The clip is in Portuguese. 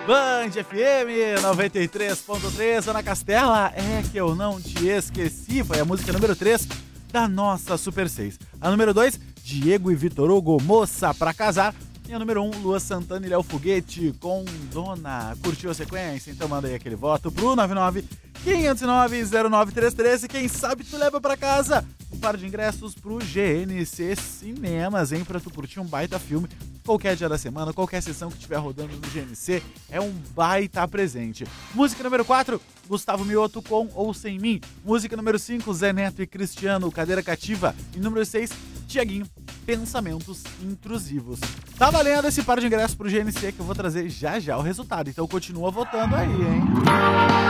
Band FM 93.3, Ana Castela, é que eu não te esqueci, foi a música número 3 da nossa Super 6. A número 2, Diego e Vitor Hugo, Moça Pra Casar. E a número 1, Lua Santana e Léo Foguete com Dona. Curtiu a sequência? Então manda aí aquele voto pro 99-509-0933 e quem sabe tu leva pra casa um par de ingressos pro GNC Cinemas, hein? Pra tu curtir um baita filme. Qualquer dia da semana, qualquer sessão que estiver rodando no GNC, é um baita presente. Música número 4, Gustavo Mioto com Ou Sem Mim. Música número 5, Zé Neto e Cristiano, Cadeira Cativa. E número 6, Tiaguinho, Pensamentos Intrusivos. Tá valendo esse par de ingressos pro GNC que eu vou trazer já já o resultado. Então continua votando aí, hein?